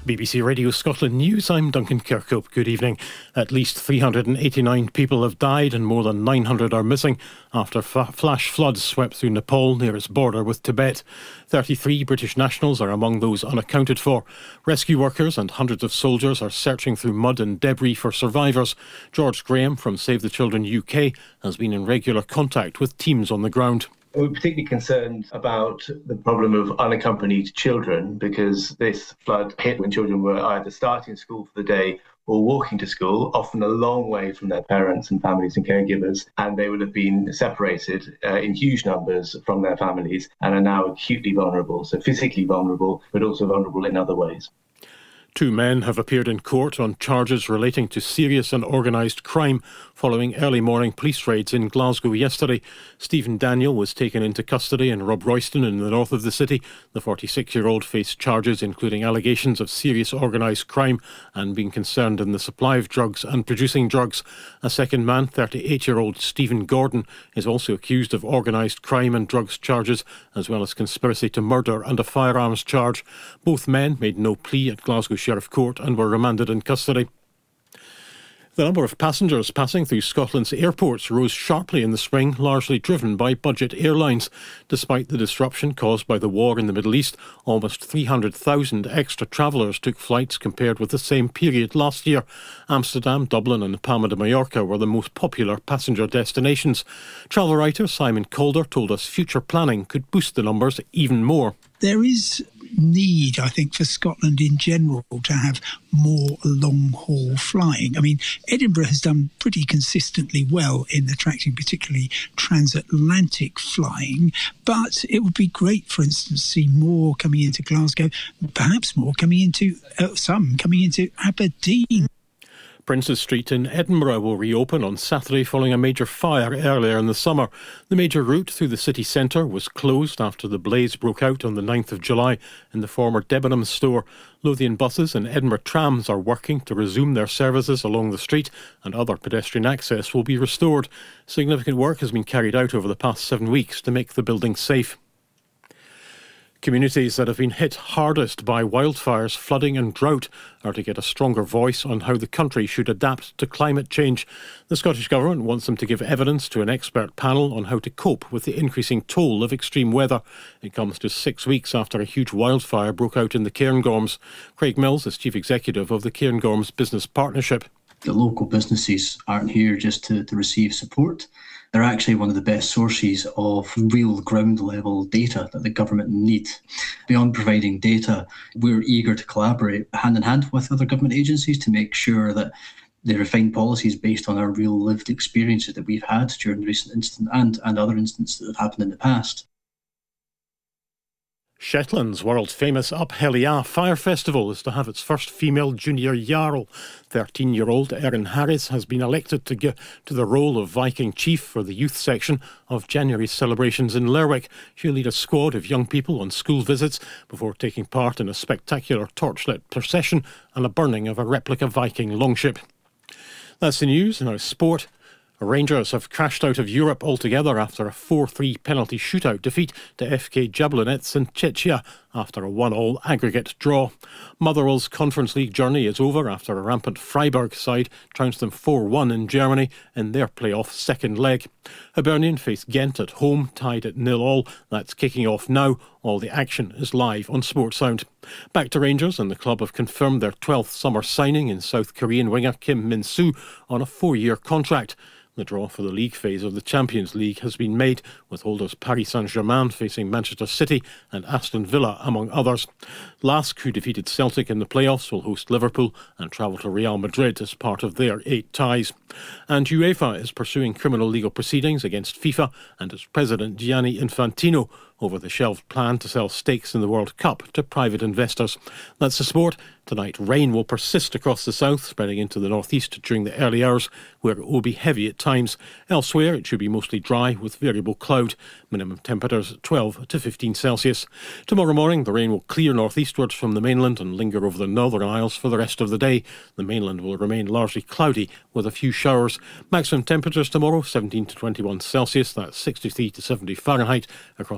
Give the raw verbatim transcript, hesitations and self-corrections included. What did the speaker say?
B B C Radio Scotland News, I'm Duncan Kirkhope. Good evening. At least three hundred eighty-nine people have died and more than nine hundred are missing after f- flash floods swept through Nepal near its border with Tibet. thirty-three British nationals are among those unaccounted for. Rescue workers and hundreds of soldiers are searching through mud and debris for survivors. George Graham from Save the Children U K has been in regular contact with teams on the ground. We're particularly concerned about the problem of unaccompanied children because this flood hit when children were either starting school for the day or walking to school, often a long way from their parents and families and caregivers, and they would have been separated uh, in huge numbers from their families and are now acutely vulnerable, so physically vulnerable, but also vulnerable in other ways. Two men have appeared in court on charges relating to serious and organised crime following early morning police raids in Glasgow yesterday. Stephen Daniel was taken into custody in Rob Royston in the north of the city. The forty-six-year-old faced charges including allegations of serious organised crime and being concerned in the supply of drugs and producing drugs. A second man, thirty-eight-year-old Stephen Gordon, is also accused of organised crime and drugs charges, as well as conspiracy to murder and a firearms charge. Both men made no plea at Glasgow Sheriff Court and were remanded in custody. The number of passengers passing through Scotland's airports rose sharply in the spring, largely driven by budget airlines. Despite the disruption caused by the war in the Middle East, almost three hundred thousand extra travellers took flights compared with the same period last year. Amsterdam, Dublin and Palma de Mallorca were the most popular passenger destinations. Travel writer Simon Calder told us future planning could boost the numbers even more. There is need, I think, for Scotland in general to have more long-haul flying. I mean, Edinburgh has done pretty consistently well in attracting particularly transatlantic flying, but it would be great, for instance, to see more coming into Glasgow, perhaps more coming into, uh, some coming into Aberdeen. Princes Street in Edinburgh will reopen on Saturday following a major fire earlier in the summer. The major route through the city centre was closed after the blaze broke out on the ninth of July in the former Debenhams store. Lothian buses and Edinburgh trams are working to resume their services along the street, and other pedestrian access will be restored. Significant work has been carried out over the past seven weeks to make the building safe. Communities that have been hit hardest by wildfires, flooding and drought are to get a stronger voice on how the country should adapt to climate change. The Scottish Government wants them to give evidence to an expert panel on how to cope with the increasing toll of extreme weather. It comes just six weeks after a huge wildfire broke out in the Cairngorms. Craig Mills is Chief Executive of the Cairngorms Business Partnership. The local businesses aren't here just to, to receive support. They're actually one of the best sources of real ground-level data that the government need. Beyond providing data, we're eager to collaborate hand-in-hand with other government agencies to make sure that they refine policies based on our real lived experiences that we've had during the recent incident and, and other incidents that have happened in the past. Shetland's world-famous Up Heliah Fire Festival is to have its first female junior Jarl. thirteen-year-old Erin Harris has been elected to get to the role of Viking Chief for the youth section of January's celebrations in Lerwick. She'll lead a squad of young people on school visits before taking part in a spectacular torchlit procession and a burning of a replica Viking longship. That's the news. Now sport. Rangers have crashed out of Europe altogether after a four three penalty shootout defeat to F K Jablonec in Czechia after a one all aggregate draw. Motherwell's Conference League journey is over after a rampant Freiburg side trounced them four one in Germany in their playoff second leg. Hibernian face Ghent at home, tied at nil all. That's kicking off now. All the action is live on Sportsound. Back to Rangers, and the club have confirmed their twelfth summer signing in South Korean winger Kim Min-soo on a four-year contract. The draw for the league phase of the Champions League has been made, with holders Paris Saint-Germain facing Manchester City and Aston Villa among others. Lask, who defeated Celtic in the playoffs, will host Liverpool and travel to Real Madrid as part of their eight ties. And UEFA is pursuing criminal legal proceedings against FIFA and its president Gianni Infantino over the shelved plan to sell stakes in the World Cup to private investors. That's the sport. Tonight, rain will persist across the south, spreading into the northeast during the early hours, where it will be heavy at times. Elsewhere, it should be mostly dry with variable cloud. Minimum temperatures twelve to fifteen Celsius. Tomorrow morning, the rain will clear northeastwards from the mainland and linger over the Northern Isles for the rest of the day. The mainland will remain largely cloudy with a few showers. Maximum temperatures tomorrow, seventeen to twenty-one Celsius. That's sixty-three to seventy Fahrenheit across